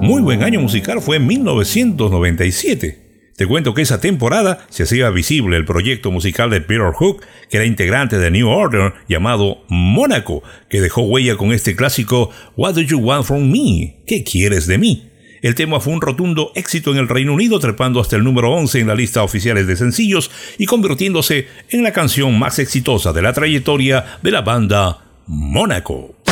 muy buen año musical fue 1997. Te cuento que esa temporada se hacía visible el proyecto musical de Peter Hook, que era integrante de New Order, llamado Mónaco, que dejó huella con este clásico What Do You Want From Me? ¿Qué quieres de mí? El tema fue un rotundo éxito en el Reino Unido, trepando hasta el número 11 en la lista oficiales de sencillos y convirtiéndose en la canción más exitosa de la trayectoria de la banda Mónaco.